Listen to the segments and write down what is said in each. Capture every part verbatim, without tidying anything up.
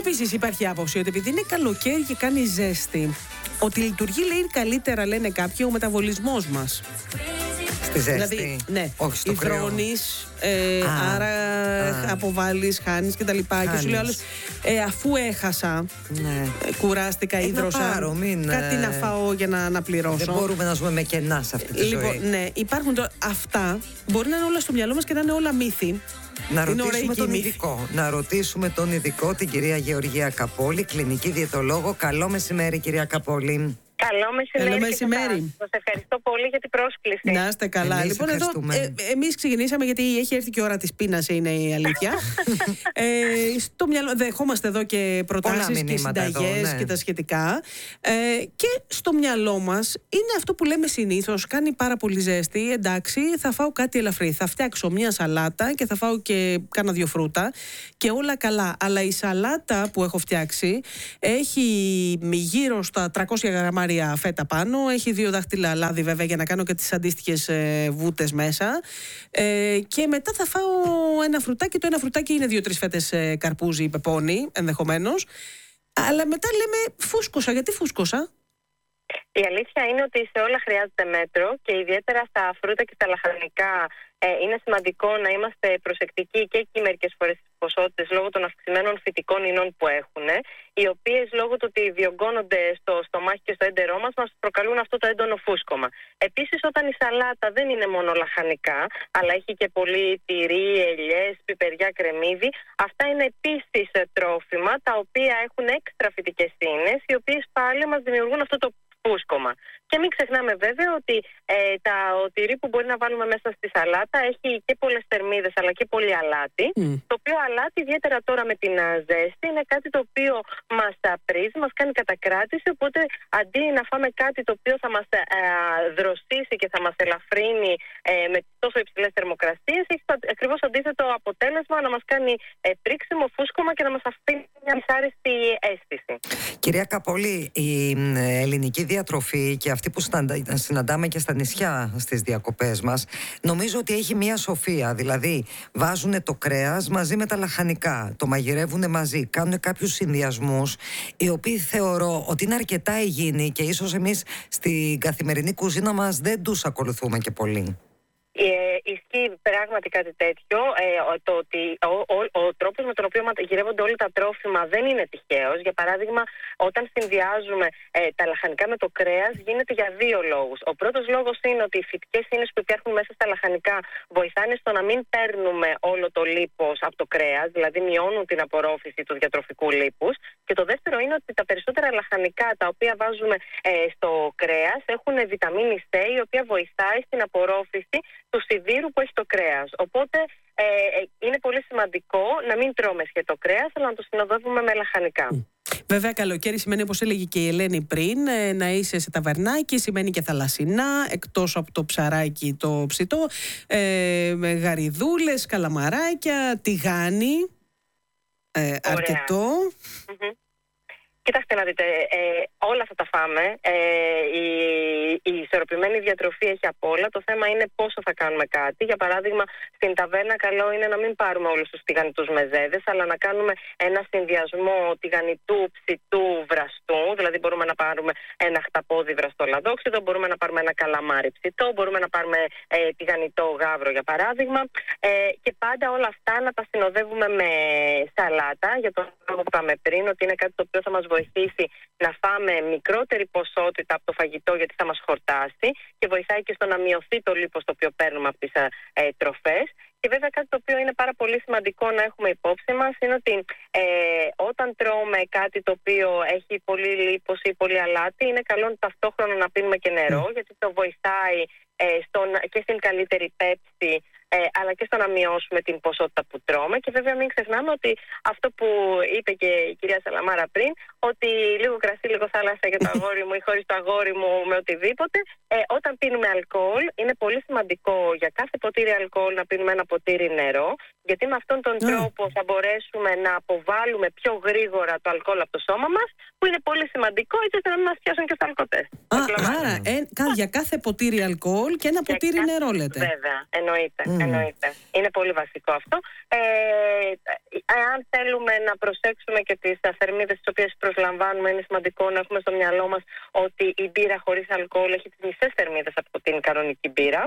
Επίσης υπάρχει άποψη ότι επειδή είναι καλοκαίρι και κάνει ζέστη, ότι λειτουργεί, λέει, καλύτερα, λένε κάποιοι, ο μεταβολισμός μας. Στη ζέστη. Δηλαδή, ναι, όχι στο υδρώνεις, ε, άρα α. αποβάλλεις, χάνεις κτλ. Και σου λέει άλλος, ε, αφού έχασα, ναι. ε, κουράστηκα, ε, ίδρωσα, να πάρω, μην, κάτι ε... να φάω για να, να πληρώσω. Δεν μπορούμε να ζούμε με κενά σε αυτή τη λοιπόν, ζωή. Ναι, υπάρχουν το, αυτά, μπορεί να είναι όλα στο μυαλό μας και να είναι όλα μύθι. Να ρωτήσουμε τον ειδικό. Να ρωτήσουμε τον ειδικό, την κυρία Γεωργία Καπόλη, κλινική διαιτολόγο. Καλό μεσημέρι, κυρία Καπόλη. Καλό μεσημέρι. Καλό μεσημέρι. Σας ευχαριστώ πολύ για την πρόσκληση. Να είστε καλά. Εμείς λοιπόν, εδώ ε, εμείς ξεκινήσαμε γιατί έχει έρθει και η ώρα της πείνας, είναι η αλήθεια. ε, στο μυαλό, δεχόμαστε εδώ και προτάσεις και συνταγές ναι. και τα σχετικά. Ε, και στο μυαλό μας είναι αυτό που λέμε συνήθως. Κάνει πάρα πολύ ζέστη. Εντάξει, θα φάω κάτι ελαφρύ. Θα φτιάξω μια σαλάτα και θα φάω και κάνα δυο φρούτα. Και όλα καλά. Αλλά η σαλάτα που έχω φτιάξει έχει γύρω στα τριακόσια γραμμάρια φέτα πάνω, έχει δύο δάχτυλα λάδι βέβαια για να κάνω και τις αντίστοιχες ε, βούτες μέσα ε, και μετά θα φάω ένα φρουτάκι, το ένα φρουτάκι είναι δύο-τρεις φέτες ε, καρπούζι ή πεπόνι ενδεχομένως, αλλά μετά λέμε φούσκωσα. Γιατί φούσκωσα? Η αλήθεια είναι ότι σε όλα χρειάζεται μέτρο και ιδιαίτερα στα φρούτα και στα λαχανικά ε, είναι σημαντικό να είμαστε προσεκτικοί και εκεί μερικές φορές στις ποσότητες λόγω των αυξημένων φυτικών ινών που έχουν, οι οποίες λόγω του ότι διωγγώνονται στο στομάχι και στο έντερό μας μας προκαλούν αυτό το έντονο φούσκωμα. Επίσης, όταν η σαλάτα δεν είναι μόνο λαχανικά, αλλά έχει και πολύ τυρί, ελιές, πιπεριά, κρεμμύδι, αυτά είναι επίσης τρόφιμα τα οποία έχουν έξτρα φυτικές ίνες, οι οποίες πάλι μας δημιουργούν αυτό το φούσκωμα. Και μην ξεχνάμε βέβαια ότι ε, τα, ο τυρί που μπορεί να βάλουμε μέσα στη σαλάτα έχει και πολλές θερμίδες αλλά και πολύ αλάτι. Mm. Το οποίο αλάτι, ιδιαίτερα τώρα με την α, ζέστη, είναι κάτι το οποίο μας πρίζει, μας κάνει κατακράτηση. Οπότε αντί να φάμε κάτι το οποίο θα μας ε, δροσίσει και θα μας ελαφρύνει ε, με τόσο υψηλές θερμοκρασίες, έχει ακριβώς αντίθετο αποτέλεσμα, να μας κάνει ε, πρίξιμο, φούσκωμα και να μας αφήνει μια δυσάρεστη αίσθηση. Κυρία Καπόλη, η ελληνική διατροφή και αυτή που συναντάμε και στα νησιά στις διακοπές μας, νομίζω ότι έχει μία σοφία. Δηλαδή βάζουν το κρέας μαζί με τα λαχανικά, το μαγειρεύουν μαζί, κάνουν κάποιους συνδυασμούς οι οποίοι θεωρώ ότι είναι αρκετά υγιεινοί και ίσως εμείς στην καθημερινή κουζίνα μας δεν τους ακολουθούμε και πολύ. Ε, ισχύει πράγματι κάτι τέτοιο. Ε, το ότι ο, ο, ο τρόπος με τον οποίο μαγειρεύονται όλα τα τρόφιμα δεν είναι τυχαίος. Για παράδειγμα, όταν συνδυάζουμε ε, τα λαχανικά με το κρέας, γίνεται για δύο λόγους. Ο πρώτος λόγος είναι ότι οι φυτικές ίνες που υπάρχουν μέσα στα λαχανικά βοηθάνε στο να μην παίρνουμε όλο το λίπος από το κρέας, δηλαδή μειώνουν την απορρόφηση του διατροφικού λίπους. Και το δεύτερο είναι ότι τα περισσότερα λαχανικά τα οποία βάζουμε ε, στο κρέας έχουν βιταμίνη C, η οποία βοηθάει στην απορρόφηση του σιδήρου που έχει το κρέας. Οπότε ε, είναι πολύ σημαντικό να μην τρώμε σκέτο κρέας, αλλά να το συνοδεύουμε με λαχανικά. Βέβαια, καλοκαίρι σημαίνει, όπως έλεγε και η Ελένη πριν, να είσαι σε ταβερνάκι, σημαίνει και θαλασσινά, εκτός από το ψαράκι το ψητό, ε, με γαριδούλες, καλαμαράκια, τηγάνι, ε, αρκετό. Mm-hmm. Κοιτάξτε να δείτε, ε, όλα θα τα φάμε. Ε, η, η ισορροπημένη διατροφή έχει απ' όλα. Το θέμα είναι πόσο θα κάνουμε κάτι. Για παράδειγμα, στην ταβέρνα καλό είναι να μην πάρουμε όλους τους τηγανιτούς μεζέδες, αλλά να κάνουμε ένα συνδυασμό τηγανιτού, ψητού, βραστού. Δηλαδή μπορούμε να πάρουμε ένα χταπόδι βραστό λαδόξιδο, μπορούμε να πάρουμε ένα καλαμάρι ψητό, μπορούμε να πάρουμε ε, τηγανιτό γάβρο για παράδειγμα. Ε, και πάντα όλα αυτά να τα συνοδεύουμε με σαλάτα, για τον λόγο που είπαμε πριν, ότι είναι κάτι το οποίο θα μας βοηθήσει να φάμε μικρότερη ποσότητα από το φαγητό, γιατί θα μας χορτάσει και βοηθάει και στο να μειωθεί το λίπος το οποίο παίρνουμε από τις ε, τροφές. Και βέβαια κάτι το οποίο είναι πάρα πολύ σημαντικό να έχουμε υπόψη μας είναι ότι ε, όταν τρώμε κάτι το οποίο έχει πολύ λίπος ή πολύ αλάτι, είναι καλό ταυτόχρονα να πίνουμε και νερό, γιατί το βοηθάει ε, στον, και στην καλύτερη πέψη, ε, αλλά και στο να μειώσουμε την ποσότητα που τρώμε. Και βέβαια μην ξεχνάμε ότι αυτό που είπε και η κυρία Σαλαμάρα πριν, ότι λίγο κρασί, λίγο θάλασσα για το αγόρι μου ή χωρίς το αγόρι μου με οτιδήποτε, ε, όταν πίνουμε αλκοόλ είναι πολύ σημαντικό για κάθε ποτήρι αλκοόλ να πίνουμε ένα ποτήρι νερό Γιατί με αυτόν τον Mm. τρόπο θα μπορέσουμε να αποβάλουμε πιο γρήγορα το αλκοόλ από το σώμα μας, που είναι πολύ σημαντικό, έτσι ώστε να μην μας πιάσουν και στα αλκοτές. Άρα ε, για κάθε ποτήρι αλκοόλ και ένα ποτήρι κάθε... νερό, λέτε. Βέβαια, εννοείται, Mm. εννοείται. Είναι πολύ βασικό αυτό. Ε, αν θέλουμε να προσέξουμε και τις θερμίδες τις οποίες προσλαμβάνουμε, είναι σημαντικό να έχουμε στο μυαλό μας ότι η μπύρα χωρίς αλκοόλ έχει τις μισές θερμίδες από την κανονική μπύρα.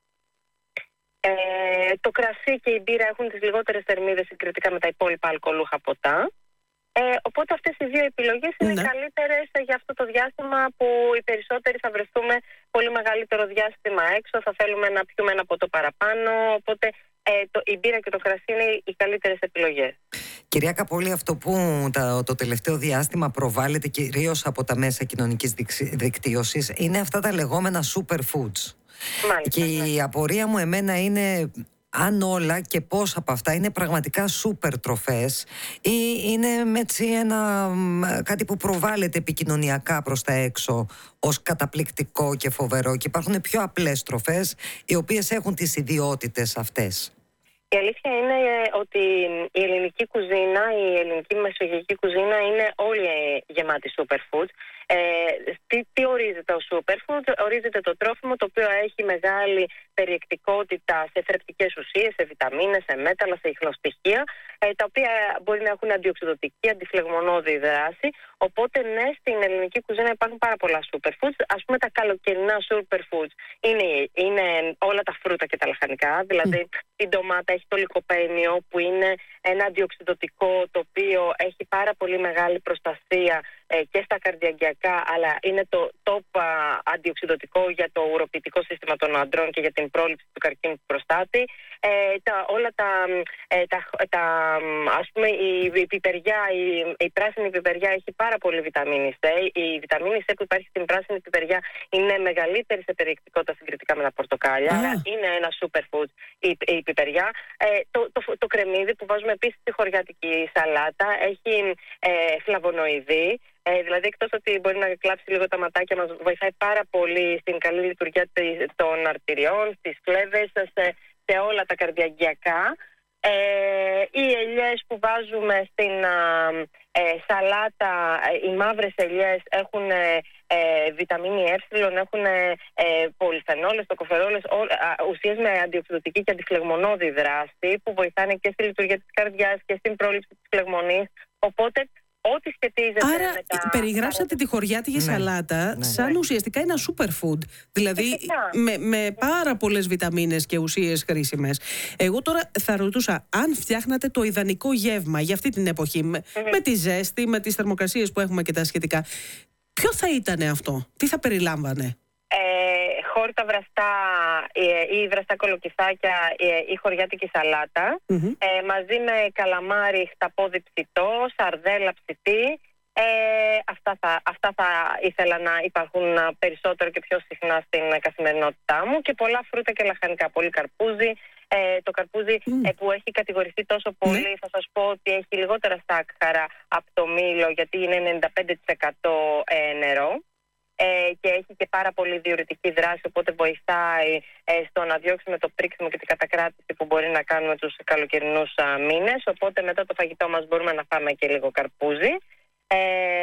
Ε, το κρασί και η μπύρα έχουν τις λιγότερες θερμίδες συγκριτικά με τα υπόλοιπα αλκοολούχα ποτά. Ε, οπότε αυτές οι δύο επιλογές είναι Ναι. οι καλύτερες για αυτό το διάστημα που οι περισσότεροι θα βρεθούμε πολύ μεγαλύτερο διάστημα έξω, θα θέλουμε να πιούμε ένα ποτό παραπάνω, οπότε ε, το, η μπύρα και το κρασί είναι οι καλύτερες επιλογές. Κυρία Καπόλη, αυτό που τα, το τελευταίο διάστημα προβάλλεται κυρίως από τα μέσα κοινωνικής δικτύωσης είναι αυτά τα λεγόμενα superfoods. Μάλιστα, Και η ναι. απορία μου εμένα είναι αν όλα και πώς από αυτά είναι πραγματικά σούπερ τροφές ή είναι έτσι ένα, κάτι που προβάλλεται επικοινωνιακά προς τα έξω ως καταπληκτικό και φοβερό, και υπάρχουν πιο απλές τροφές οι οποίες έχουν τις ιδιότητες αυτές. Η αλήθεια είναι ότι η ελληνική κουζίνα, η ελληνική μεσογειακή κουζίνα είναι όλη γεμάτη superfood. Ε, τι, τι ορίζεται ο superfood? Ορίζεται το τρόφιμο το οποίο έχει μεγάλη περιεκτικότητα σε θρεπτικές ουσίες, σε βιταμίνες, σε μέταλλα, σε ιχνοστοιχεία, ε, τα οποία μπορεί να έχουν αντιοξυδοτική, αντιφλεγμονώδη δράση. Οπότε ναι, στην ελληνική κουζίνα υπάρχουν πάρα πολλά superfoods. Ας πούμε τα καλοκαιρινά superfoods είναι, είναι όλα τα φρούτα και τα λαχανικά. Δηλαδή mm. η ντομάτα έχει το λικοπαίγνιο που είναι ένα αντιοξυδοτικό το οποίο έχει πάρα πολύ μεγάλη προστασία ε, και στα καρδιαγγειακά, αλλά είναι το top α, αντιοξυδοτικό για το ουροποιητικό σύστημα των αντρών και για την πρόληψη του καρκίνου του προστάτη. Ε, τα, όλα τα, ε, τα, τα ας πούμε η, η πιπεριά, η, η πράσινη πιπεριά έχει πάρα πολύ βιταμίνη C. Η βιταμίνη C που υπάρχει στην πράσινη πιπεριά είναι μεγαλύτερη σε περιεκτικότητα συγκριτικά με τα πορτοκάλια. Άρα ah. είναι ένα superfood η, η πιπεριά. Ε, το, το, το, το κρεμμύδι που βάζουμε επίσης στη χωριάτικη σαλάτα έχει ε, φλαβονοειδή. Ε, δηλαδή, εκτός ότι μπορεί να κλάψει λίγο τα ματάκια, μας βοηθάει πάρα πολύ στην καλή λειτουργία των αρτηριών, στις φλέβες, σε, σε όλα τα καρδιαγγειακά. Ε, οι ελιές που βάζουμε στην ε, σαλάτα, ε, οι μαύρες ελιές έχουν ε, ε, βιταμίνη Ε, έχουν ε, πολυφενόλες, τοκοφερόλες, ουσίες με αντιοξυδοτική και αντιφλεγμονώδη δράση που βοηθάνε και στη λειτουργία της καρδιάς και στην πρόληψη της φλεγμονής. Οπότε ό,τι σχετίζεται Άρα, με τα... περιγράψατε τη χωριάτικη ναι, σαλάτα ναι, σαν ναι. ουσιαστικά ένα superfood. Δηλαδή με, με πάρα πολλές βιταμίνες και ουσίες χρήσιμες. Εγώ τώρα θα ρωτούσα, αν φτιάχνατε το ιδανικό γεύμα για αυτή την εποχή, με, mm-hmm. με τη ζέστη, με τις θερμοκρασίες που έχουμε και τα σχετικά, ποιο θα ήταν αυτό, τι θα περιλάμβανε? Ε, χόρτα βραστά ή βραστά κολοκυθάκια ή χωριάτικη σαλάτα, mm-hmm. ε, μαζί με καλαμάρι χταπόδι ψητό, σαρδέλα ψητή. Ε, αυτά, θα, αυτά θα ήθελα να υπάρχουν περισσότερο και πιο συχνά στην καθημερινότητά μου, και πολλά φρούτα και λαχανικά, πολύ καρπούζι. Ε, το καρπούζι mm. ε, που έχει κατηγορηθεί τόσο πολύ, mm. θα σας πω ότι έχει λιγότερα σάκχαρα από το μήλο, γιατί είναι ενενήντα πέντε τοις εκατό ε, νερό. Ε, και έχει και πάρα πολύ διουρητική δράση, οπότε βοηθάει ε, στο να διώξουμε το πρίξιμο και την κατακράτηση που μπορεί να κάνουμε τους καλοκαιρινούς α, μήνες. Οπότε μετά το φαγητό μας μπορούμε να φάμε και λίγο καρπούζι. Ε,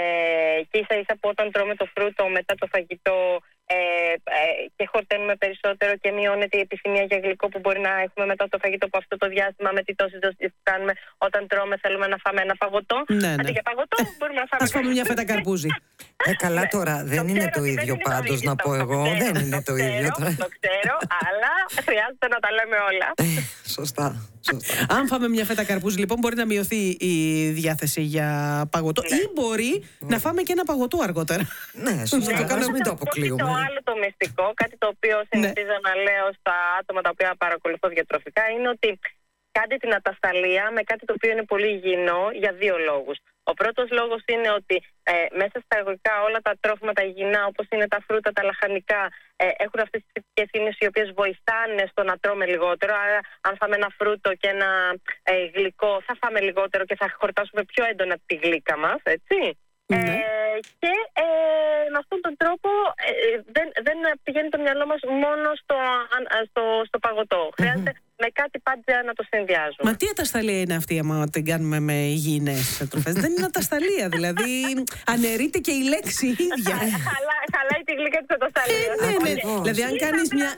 και ίσα ίσα που όταν τρώμε το φρούτο μετά το φαγητό ε, ε, και χορταίνουμε περισσότερο και μειώνεται η επιθυμία για γλυκό που μπορεί να έχουμε μετά το φαγητό, που αυτό το διάστημα με τη τόση δόση που κάνουμε όταν τρώμε θέλουμε να φάμε ένα φαγωτό. Ναι, ναι. Αντί για φαγωτό μπορούμε να φάμε. Ας φάμε μια φέτα καρπούζι. Ε, καλά ναι. Τώρα δεν το είναι το ίδιο πάντως να πω εγώ. Ξέρω, δεν είναι το, το ίδιο τώρα. Το ξέρω, αλλά χρειάζεται να τα λέμε όλα. Σωστά. Σωστά. Αν φάμε μια φέτα καρπούζι, λοιπόν, μπορεί να μειωθεί η διάθεση για παγωτό, ναι. ή μπορεί ναι. να φάμε και ένα παγωτό αργότερα. Ναι, σωστά. Ναι, να μην το αποκλείουμε. Το άλλο το μυστικό, κάτι το οποίο συνηθίζω ναι. να λέω στα άτομα τα οποία παρακολουθώ διατροφικά, είναι ότι κάντε την ατασταλία με κάτι το οποίο είναι πολύ υγιεινό για δύο λόγους. Ο πρώτος λόγος είναι ότι ε, μέσα στα εγωικά όλα τα τρόφιμα, τα υγιεινά, όπως είναι τα φρούτα, τα λαχανικά, ε, έχουν αυτές τις ευθύνες οι οποίες βοηθάνε στο να τρώμε λιγότερο. Άρα, αν φάμε ένα φρούτο και ένα ε, γλυκό, θα φάμε λιγότερο και θα χορτάσουμε πιο έντονα τη γλύκα μας, έτσι. Mm-hmm. Ε, και ε, με αυτόν τον τρόπο ε, δεν, δεν πηγαίνει το μυαλό μας μόνο στο, στο, στο παγωτό. Mm-hmm. Χρειάζεται με κάτι πάντα να το συνδυάζουμε. Μα τι ατασταλία είναι αυτή, άμα την κάνουμε με υγιεινές τροφές? Δεν είναι ατασταλία, δηλαδή αναιρείται και η λέξη ίδια. Χαλάει τη γλυκά της ατασταλίας. Ε, ναι, ναι. Δηλαδή αν κάνεις μια,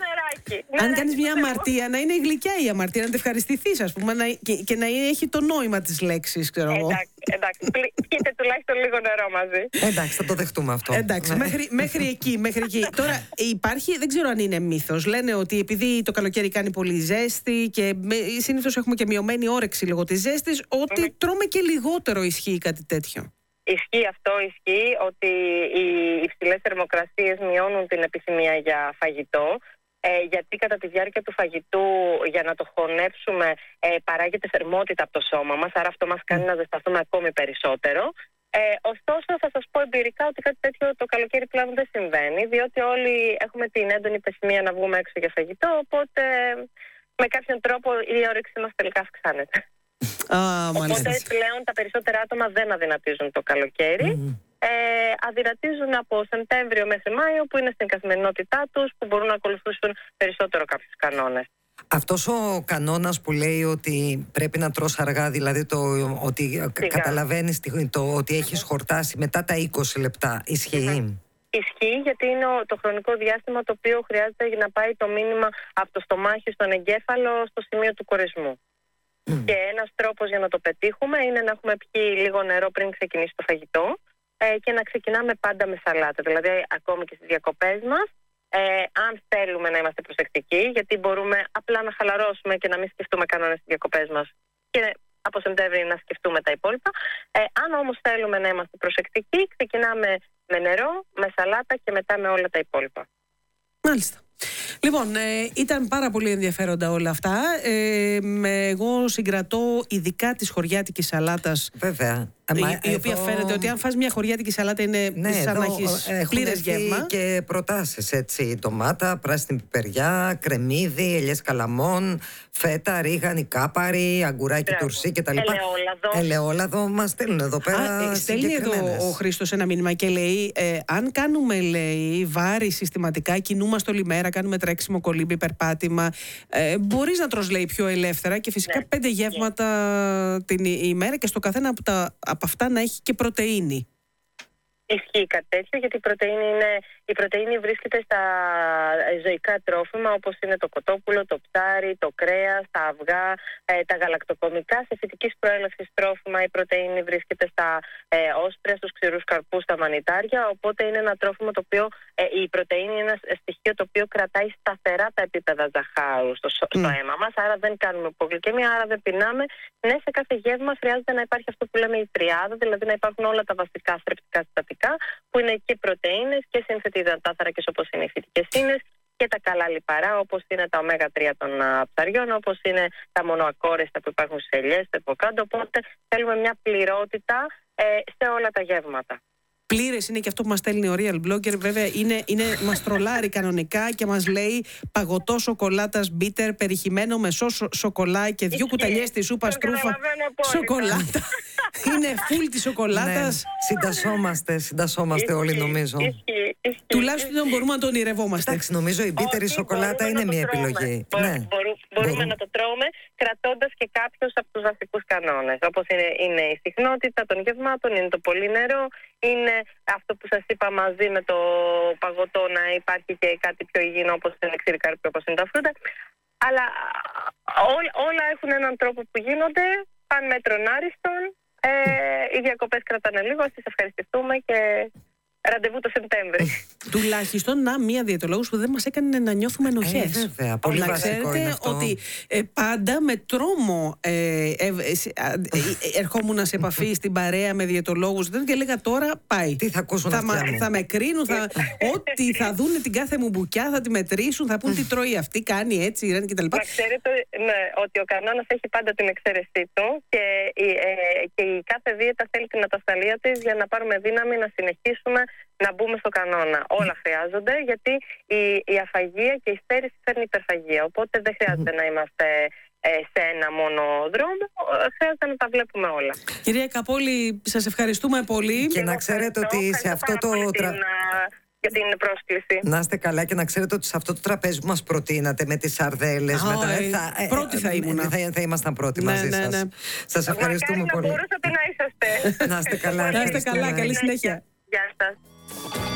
αν κάνεις μια αμαρτία, να είναι γλυκιά η αμαρτία, να την ευχαριστηθείς, ας πούμε, να, και, και να έχει το νόημα της λέξης, ξέρω εγώ. Εντάξει, εντάξει. Πιείτε τουλάχιστον λίγο νερό μαζί. Εντάξει, θα το δεχτούμε αυτό. Εντάξει, μέχρι, μέχρι εκεί, μέχρι εκεί. Τώρα υπάρχει, δεν ξέρω αν είναι μύθος. Λένε ότι επειδή το καλοκαίρι κάνει πολύ ζέστη και συνήθως έχουμε και μειωμένη όρεξη λόγω της ζέστης, ότι mm. τρώμε και λιγότερο. Ισχύει κάτι τέτοιο? Ισχύει αυτό, ισχύει ότι οι υψηλές θερμοκρασίες μειώνουν την επιθυμία για φαγητό. Ε, γιατί κατά τη διάρκεια του φαγητού, για να το χωνεύσουμε, ε, παράγεται θερμότητα από το σώμα μας, άρα αυτό μας κάνει να ζεσταθούμε ακόμη περισσότερο. Ε, ωστόσο, θα σας πω εμπειρικά ότι κάτι τέτοιο το καλοκαίρι πλέον δεν συμβαίνει, διότι όλοι έχουμε την έντονη επιθυμία να βγούμε έξω για φαγητό, οπότε με κάποιον τρόπο η όρεξή μας τελικά αυξάνεται. Ah, οπότε πλέον τα περισσότερα άτομα δεν αδυνατίζουν το καλοκαίρι. Mm. Ε, αδυνατίζουν από Σεπτέμβριο μέχρι Μάιο, που είναι στην καθημερινότητά τους, που μπορούν να ακολουθήσουν περισσότερο κάποιους κανόνες. Αυτός ο κανόνας που λέει ότι πρέπει να τρως αργά, δηλαδή το ότι Σιγά. καταλαβαίνεις το ότι έχεις χορτάσει μετά τα είκοσι λεπτά, ισχύει? Mm-hmm. Ισχύει, γιατί είναι το χρονικό διάστημα το οποίο χρειάζεται να πάει το μήνυμα από το στομάχι στον εγκέφαλο στο σημείο του κορεσμού. Mm. Και ένας τρόπος για να το πετύχουμε είναι να έχουμε πιει λίγο νερό πριν ξεκινήσει το φαγητό ε, και να ξεκινάμε πάντα με σαλάτα. Δηλαδή, ακόμη και στις διακοπές μας, ε, αν θέλουμε να είμαστε προσεκτικοί, γιατί μπορούμε απλά να χαλαρώσουμε και να μην σκεφτούμε κανόνες στις διακοπές μας και από Σεπτέμβρη να σκεφτούμε τα υπόλοιπα. Ε, αν όμως θέλουμε να είμαστε προσεκτικοί, ξεκινάμε με νερό, με σαλάτα και μετά με όλα τα υπόλοιπα. Μάλιστα. Λοιπόν, ε, ήταν πάρα πολύ ενδιαφέροντα όλα αυτά. Ε, με, εγώ συγκρατώ ειδικά της χωριάτικης σαλάτας. Βέβαια. Η, Μα, η εδώ... οποία φαίνεται ότι αν φας μια χωριάτικη σαλάτα είναι ναι, σαν να έχεις πλήρες γεύμα. Και προτάσεις, έτσι, ντομάτα, πράσινη πιπεριά, κρεμμύδι, ελιές καλαμών, φέτα, ρίγανη, κάπαρη, αγκουράκι τουρσί κτλ. Ελαιόλαδο. Ελαιόλαδο μας στέλνουν εδώ πέρα. Α, στέλνει εδώ ο Χρήστος ένα μήνυμα και λέει ε, αν κάνουμε, λέει, βάρη συστηματικά, κινούμαστε όλη μέρα, κάνουμε τρέξιμο, κολύμπι, περπάτημα, ε, μπορείς να τρως, λέει, πιο ελεύθερα και φυσικά ναι. πέντε γεύματα yeah. την ημέρα και στο καθένα από τα από αυτά να έχει και πρωτεΐνη. Ισχύει κάτι τέτοιο, γιατί η πρωτεΐνη, είναι, η πρωτεΐνη βρίσκεται στα ζωικά τρόφιμα, όπως είναι το κοτόπουλο, το ψάρι, το κρέας, τα αυγά, ε, τα γαλακτοκομικά. Σε φυτικής προέλευσης τρόφιμα η πρωτεΐνη βρίσκεται στα ε, όσπρια, στους ξηρούς καρπούς, στα μανιτάρια. Οπότε είναι ένα τρόφιμο το οποίο, ε, η πρωτεΐνη είναι ένα στοιχείο το οποίο κρατάει σταθερά τα επίπεδα ζαχάρου στο, στο mm. αίμα μας. Άρα δεν κάνουμε υπογλυκαιμία, άρα δεν πεινάμε. Ναι, σε κάθε γεύμα χρειάζεται να υπάρχει αυτό που λέμε η τριάδα, δηλαδή να υπάρχουν όλα τα βασικά θρεπτικά συστατικά, που είναι και πρωτεΐνες και σύνθετοι υδατάνθρακες όπως είναι οι φυτικές ίνες και τα καλά λιπαρά όπως είναι τα ωμέγα τρία των α, ψαριών, όπως είναι τα μονοακόρεστα που υπάρχουν στις ελιές, στο εβοκάντο. Οπότε θέλουμε μια πληρότητα ε, σε όλα τα γεύματα. Πλήρες είναι και αυτό που μας στέλνει ο Real Blogger, βέβαια είναι, είναι, μας τρολάρει κανονικά και μας λέει παγωτό σοκολάτας bitter περιχυμένο με σο, σοκολά και δύο κουταλιές της σούπας τρούφα σοκολάτα. Είναι full της σοκολάτας. Ναι. Συντασσόμαστε, συντασσόμαστε όλοι νομίζω. Ισχύει, ισχύει. Τουλάχιστον μπορούμε να τον ονειρευόμαστε. Εντάξει, νομίζω η bitter σοκολάτα είναι μια επιλογή. Μπορούμε, ναι. μπορούμε, μπορούμε να το τρώμε κρατώντας και κάποιους από τους βασικούς κανόνες. Όπως είναι, είναι η συχνότητα των γευμάτων, είναι το πολύ νερό, είναι αυτό που σας είπα μαζί με το παγωτό να υπάρχει και κάτι πιο υγιεινό όπως είναι ξηρικάρπιο, όπως είναι τα φρούτα. Αλλά ό, όλα έχουν έναν τρόπο που γίνονται, παν μέτρον άριστον. Ε, οι διακοπές κρατάνε λίγο, ας τις ευχαριστηθούμε και ραντεβού το Σεπτέμβρη. Τουλάχιστον να μία διαιτολόγος που δεν μας έκανε να νιώθουμε ενοχές. Ε, βέβαια, πολύ να βασικό είναι αυτό. Ότι ε, πάντα με τρόμο ε, ε, ε, ε, ερχόμουν σε επαφή στην παρέα με διαιτολόγους και έλεγα τώρα πάει. Τι θα ακούσουν θα, μα, θα με κρίνουν, θα, ότι θα δουν την κάθε μου μπουκιά, θα τη μετρήσουν, θα πούν τι τρώει αυτή, κάνει έτσι κτλ. Να ξέρετε ναι, ότι ο κανόνας έχει πάντα την εξαίρεσή του και η, ε, και η κάθε δίαιτα θέλει την ατασταλία της για να πάρουμε δύναμη να συνεχίσουμε να μπούμε στο κανόνα. Όλα χρειάζονται, γιατί η, η αφαγία και η στέρηση φέρνει υπερφαγία. Οπότε δεν χρειάζεται να είμαστε σε ένα μόνο δρόμο, χρειάζεται να τα βλέπουμε όλα. Κυρία Καπόλη, σας ευχαριστούμε πολύ. Και να ξέρετε ότι σε αυτό το τραπέζι, για την πρόσκληση. Να είστε καλά, και να ξέρετε ότι σε αυτό το τραπέζι που μας προτείνατε με τις σαρδέλες, oh, με τα... ε, θα, πρώτοι θα ήμουν. Θα, θα ήμασταν πρώτοι ναι, μαζί ναι, σας. Ναι. Σας ευχαριστούμε Μακάρι πολύ. Να μπορούσατε να είσαστε. Να είστε καλά. Να είστε καλά, καλή συνέχεια. Γεια σας.